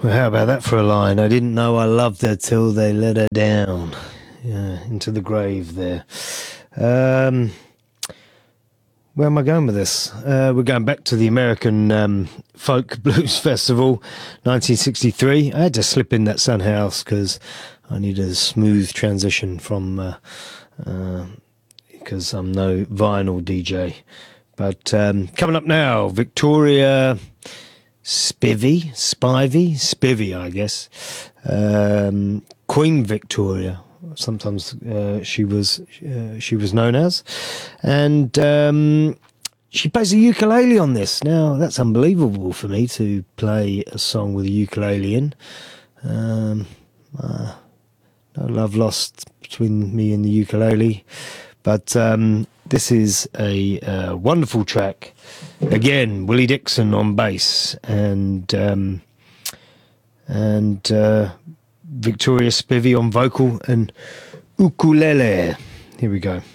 Well, how about that for a line? I didn't know I loved her till they let her down. Yeah, into the grave there. Where am I going with this? We're going back to the American Folk Blues Festival, 1963. I had to slip in that Son House because I needed a smooth transition from because I'm no vinyl DJ. But coming up now, Victoria Spivey, I guess. Queen Victoria, sometimes she was known as, and she plays a ukulele on this. Now that's unbelievable for me to play a song with a ukulele in. No love lost between me and the ukulele, but this is a wonderful track. Again, Willie Dixon on bass and Victoria Spivey on vocal and ukulele. Here we go.